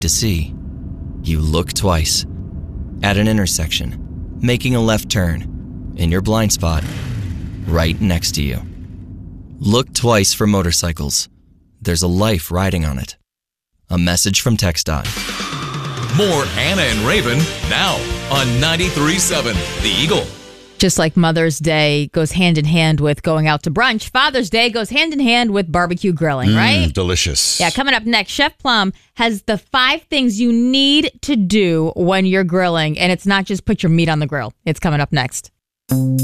to see. You look twice. At an intersection, making a left turn, in your blind spot, right next to you. Look twice for motorcycles. There's a life riding on it. A message from TxDOT. More Hannah and Raven now on 93.7 The Eagle. Just like Mother's Day goes hand in hand with going out to brunch, Father's Day goes hand in hand with barbecue grilling, right? Delicious. Yeah, coming up next, Chef Plum has the 5 things you need to do when you're grilling. And it's not just put your meat on the grill. It's coming up next.